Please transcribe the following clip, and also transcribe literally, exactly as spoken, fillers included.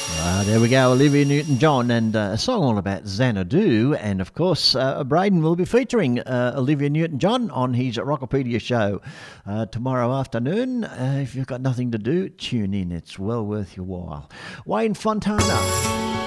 Ah, there we go, Olivia Newton-John, and uh, a song all about Xanadu. And of course, uh, Braden will be featuring uh, Olivia Newton-John on his Rockopedia show uh, tomorrow afternoon. Uh, if you've got nothing to do, tune in. It's well worth your while. Wayne Fontana.